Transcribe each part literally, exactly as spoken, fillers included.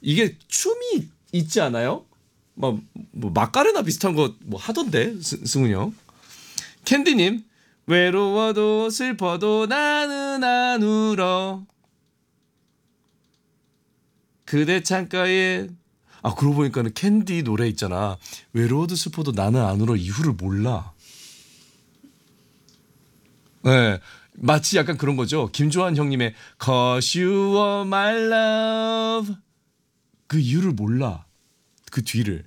이게 춤이 있지 않아요? 뭐, 뭐 마카레나 비슷한 거 뭐 하던데 스, 승훈이 형. 캔디님 외로워도 슬퍼도 나는 안 울어. 그대 창가에 아 그러고 보니까는 캔디 노래 있잖아. 외로워도 슬퍼도 나는 안 울어 이유를 몰라. 네, 마치 약간 그런 거죠. 김조한 형님의 Cause you are my love 그 이유를 몰라. 그 뒤를.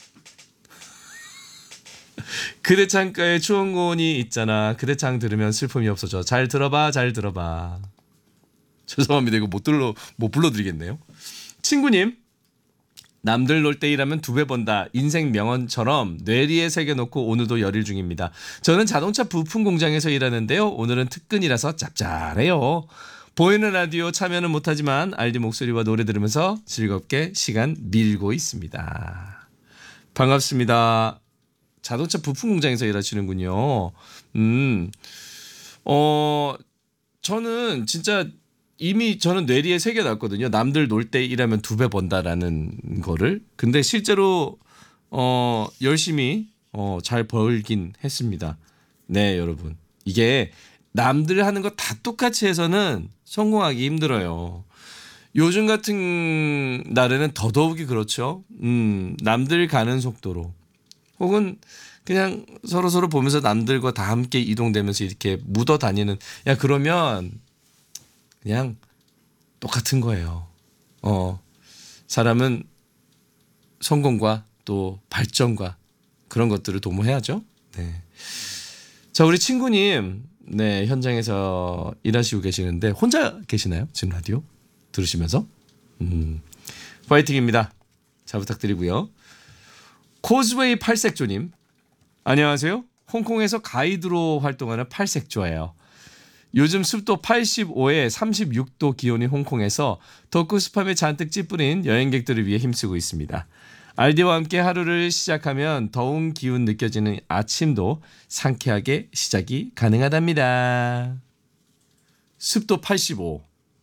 그대 창가에 추억원이 있잖아. 그대 창 들으면 슬픔이 없어져. 잘 들어봐 잘 들어봐. 죄송합니다. 이거 못 들러 못 불러드리겠네요. 친구님 남들 놀 때 일하면 두 배 번다. 인생 명언처럼 뇌리에 새겨놓고 오늘도 열일 중입니다. 저는 자동차 부품 공장에서 일하는데요. 오늘은 특근이라서 짭짤해요. 보이는 라디오 참여는 못하지만 알디 목소리와 노래 들으면서 즐겁게 시간 밀고 있습니다. 반갑습니다. 자동차 부품 공장에서 일하시는군요. 음, 어, 저는 진짜 이미 저는 뇌리에 새겨놨거든요. 남들 놀 때 일하면 두 배 번다라는 거를. 근데 실제로 어, 열심히 어, 잘 벌긴 했습니다. 네, 여러분. 이게 남들 하는 거 다 똑같이 해서는 성공하기 힘들어요. 요즘 같은 날에는 더더욱이 그렇죠. 음, 남들 가는 속도로 혹은 그냥 서로서로 보면서 남들과 다 함께 이동되면서 이렇게 묻어 다니는 야 그러면 그냥 똑같은 거예요. 어, 사람은 성공과 또 발전과 그런 것들을 도모해야죠. 네. 자, 우리 친구님, 네, 현장에서 일하시고 계시는데 혼자 계시나요? 지금 라디오 들으시면서? 음, 파이팅입니다. 잘 부탁드리고요. 코즈웨이 팔색조님, 안녕하세요. 홍콩에서 가이드로 활동하는 팔색조예요. 요즘 습도 팔십오에 삼십육 도 기온인 홍콩에서 덥고 습함에 잔뜩 찌푸린 여행객들을 위해 힘쓰고 있습니다. 알디와 함께 하루를 시작하면 더운 기운 느껴지는 아침도 상쾌하게 시작이 가능하답니다. 습도 팔십오.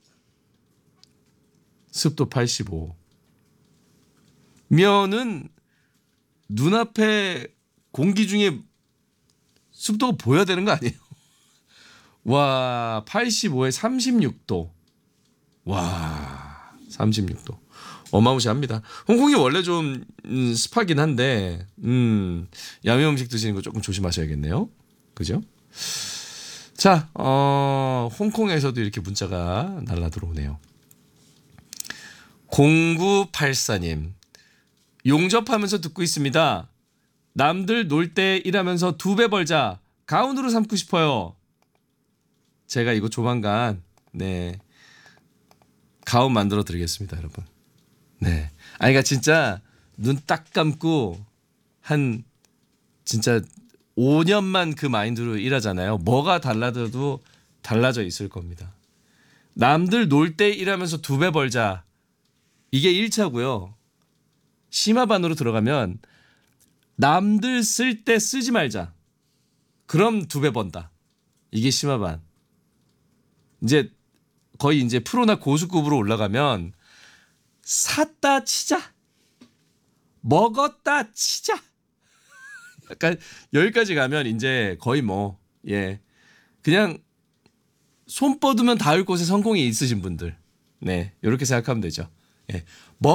습도 팔십오. 면은 눈앞에 공기 중에 습도가 보여야 되는 거 아니에요? 와, 팔십오에 삼십육 도. 와, 삼십육 도. 어마무시합니다. 홍콩이 원래 좀 음, 습하긴 한데 음, 야외 음식 드시는 거 조금 조심하셔야겠네요. 그죠? 자, 어, 홍콩에서도 이렇게 문자가 날라 들어오네요. 공구팔사님. 용접하면서 듣고 있습니다. 남들 놀 때 일하면서 두 배 벌자. 가운으로 삼고 싶어요. 제가 이거 조만간 네 가운 만들어 드리겠습니다, 여러분. 네, 아니 그러니까 진짜 눈 딱 감고 한 진짜 오 년만 그 마인드로 일하잖아요. 뭐가 달라져도 달라져 있을 겁니다. 남들 놀 때 일하면서 두 배 벌자. 이게 일 차고요. 심화반으로 들어가면 남들 쓸 때 쓰지 말자. 그럼 두 배 번다. 이게 심화반. 이제 거의 이제 프로나 고수급으로 올라가면 샀다 치자, 먹었다 치자. 약간 여기까지 가면 이제 거의 뭐 예 그냥 손 뻗으면 닿을 곳에 성공이 있으신 분들, 네 이렇게 생각하면 되죠. 예.